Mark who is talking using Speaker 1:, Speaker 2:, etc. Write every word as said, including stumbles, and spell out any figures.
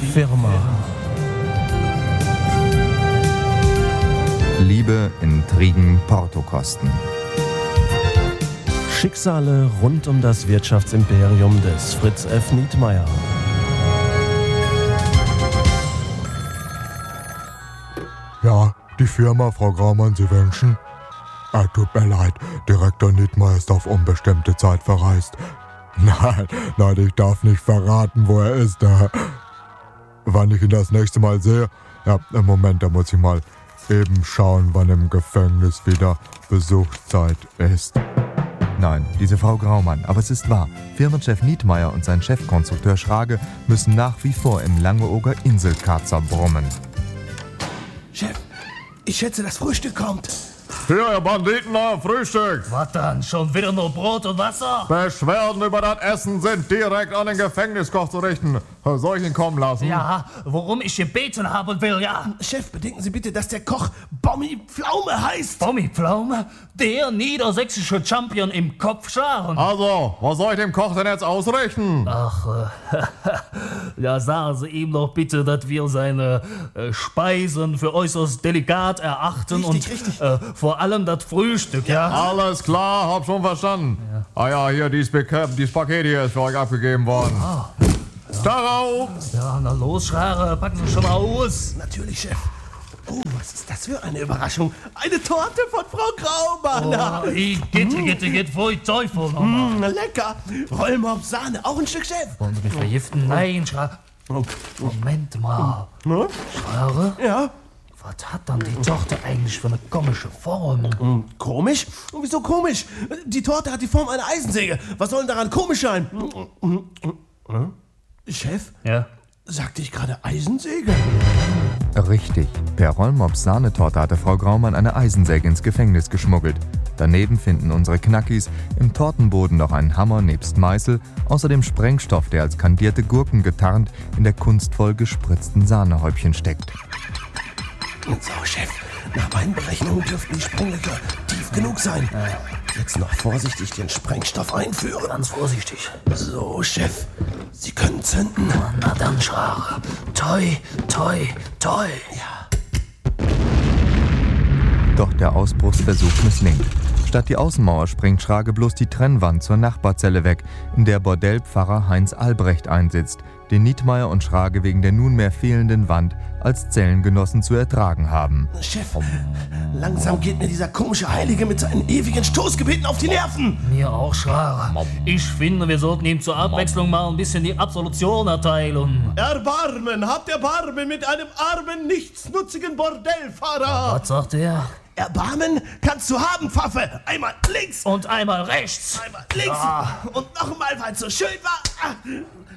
Speaker 1: Firma.
Speaker 2: Liebe, Intrigen, Portokosten.
Speaker 1: Schicksale rund um das Wirtschaftsimperium des Fritz F. Nietmeyer.
Speaker 3: Ja, die Firma, Frau Graumann, Sie wünschen? Ah, tut mir leid, Direktor Nietmeyer ist auf unbestimmte Zeit verreist. Nein, nein, ich darf nicht verraten, wo er ist. Äh, wann ich ihn das nächste Mal sehe? Ja, im Moment, da muss ich mal eben schauen, wann im Gefängnis wieder Besuchszeit ist.
Speaker 2: Nein, diese Frau Graumann, aber es ist wahr. Firmenchef Nietmeyer und sein Chefkonstrukteur Schrage müssen nach wie vor im Langeoger Inselkarzer brummen.
Speaker 4: Chef, ich schätze, das Frühstück kommt.
Speaker 3: Hier, ihr Banditen, euer Frühstück.
Speaker 5: Was dann? Schon wieder nur Brot und Wasser?
Speaker 3: Beschwerden über das Essen sind direkt an den Gefängniskoch zu richten. Soll ich ihn kommen lassen?
Speaker 5: Ja, worum ich gebeten haben will, ja.
Speaker 4: Chef, bedenken Sie bitte, dass der Koch Bommi Pflaume heißt.
Speaker 5: Bommi Pflaume? Der niedersächsische Champion im Kopfscharen.
Speaker 3: Also, was soll ich dem Koch denn jetzt ausrichten?
Speaker 5: Ach, äh, ja, sagen Sie ihm doch bitte, dass wir seine äh, Speisen für äußerst delikat erachten.
Speaker 4: Richtig,
Speaker 5: und
Speaker 4: richtig.
Speaker 5: Äh, vor allem das Frühstück, ja.
Speaker 3: Alles klar, hab schon verstanden. Ja. Ah ja, hier, dieses dies Paket hier ist für euch abgegeben worden.
Speaker 5: Ah.
Speaker 3: Darauf!
Speaker 5: Ja, na los, Schrare, packen Sie schon mal aus.
Speaker 4: Natürlich, Chef. Oh, was ist das für eine Überraschung? Eine Torte von Frau Graumann.
Speaker 5: Oh, geht, geht, geht, vor die Teufel.
Speaker 4: Mm, lecker. Rollmops, Sahne, auch ein Stück, Chef.
Speaker 5: Wollen Sie mich vergiften? Nein, Schrare. Moment mal.
Speaker 4: Hm?
Speaker 5: Schrare?
Speaker 4: Ja?
Speaker 5: Was hat dann die Torte eigentlich für eine komische Form?
Speaker 4: Mm, komisch? Und wieso komisch? Die Torte hat die Form einer Eisensäge. Was soll denn daran komisch sein? Hm? Chef?
Speaker 5: Ja?
Speaker 4: Sagte ich gerade Eisensäge?
Speaker 2: Richtig. Per Rollmops-Sahnetorte hatte Frau Graumann eine Eisensäge ins Gefängnis geschmuggelt. Daneben finden unsere Knackis im Tortenboden noch einen Hammer nebst Meißel, außerdem Sprengstoff, der als kandierte Gurken getarnt in der kunstvoll gespritzten Sahnehäubchen steckt.
Speaker 4: So, Chef, nach meinen Berechnungen dürften die Sprenglöcher tief genug sein. Jetzt noch vorsichtig den Sprengstoff einführen.
Speaker 5: Ganz vorsichtig.
Speaker 4: So, Chef, Sie können zünden.
Speaker 5: Na dann, Schrare. Toi, toi, toi.
Speaker 4: Ja.
Speaker 2: Doch der Ausbruchsversuch misslingt. Statt die Außenmauer sprengt Schrage bloß die Trennwand zur Nachbarzelle weg, in der Bordellpfarrer Heinz Albrecht einsitzt, den Nietmeyer und Schrage wegen der nunmehr fehlenden Wand als Zellengenossen zu ertragen haben.
Speaker 4: Chef, langsam geht mir dieser komische Heilige mit seinen ewigen Stoßgebeten auf die Nerven.
Speaker 5: Mir auch, Schrare. Ich finde, wir sollten ihm zur Abwechslung mal ein bisschen die Absolution erteilen.
Speaker 4: Erbarmen, habt Erbarmen mit einem armen, nichtsnutzigen Bordellfahrer.
Speaker 5: Was sagt er?
Speaker 4: Erbarmen kannst du haben, Pfaffe. Einmal links.
Speaker 5: Und einmal rechts.
Speaker 4: Einmal links.
Speaker 5: Ja.
Speaker 4: Und noch einmal, weil es so schön war.